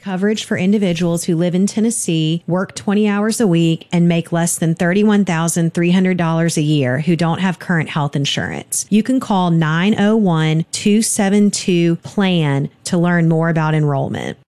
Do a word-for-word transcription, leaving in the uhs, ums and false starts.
Coverage for individuals who live in Tennessee, work twenty hours a week, and make less than thirty-one thousand three hundred dollars a year who don't have current health insurance. You can call nine oh one, two seven two, PLAN to learn more about enrollment.